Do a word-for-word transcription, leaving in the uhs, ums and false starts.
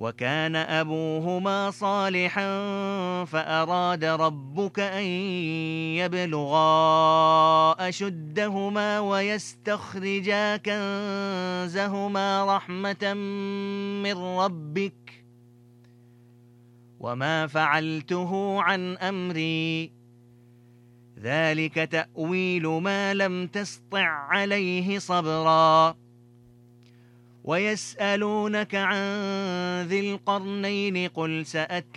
وكان أبوهما صالحا فأراد ربك أن يبلغا أشدهما ويستخرجا كنزهما رحمة من ربك وما فعلته عن أمري ذلك تأويل ما لم تسطع عليه صبرا ويسألونك عن ذي القرنين قل سأتلو